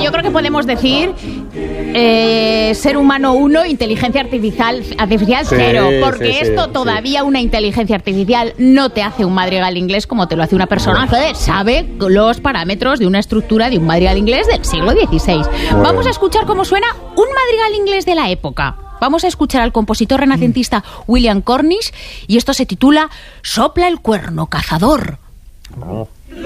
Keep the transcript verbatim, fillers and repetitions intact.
yo creo que podemos decir eh, ser humano uno, inteligencia artificial, artificial Sí, cero, porque sí, esto sí, todavía una inteligencia artificial no te hace un madrigal inglés como te lo hace una persona que sabe los parámetros de una estructura de un madrigal inglés del siglo dieciséis. Bueno. Vamos a escuchar cómo suena un madrigal inglés de la época. Vamos a escuchar al compositor renacentista William Cornish y esto se titula Sopla el cuerno cazador. Oh.